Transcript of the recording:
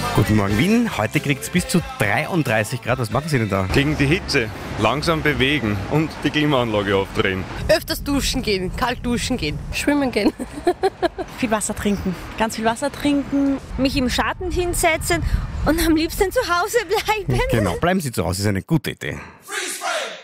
Guten Morgen Wien, heute kriegt es bis zu 33 Grad. Was machen Sie denn da? Gegen die Hitze langsam bewegen und die Klimaanlage aufdrehen. Öfters duschen gehen, kalt duschen gehen, schwimmen gehen. Viel Wasser trinken, ganz viel Wasser trinken. Mich im Schatten hinsetzen und am liebsten zu Hause bleiben. Genau, bleiben Sie zu Hause, ist eine gute Idee.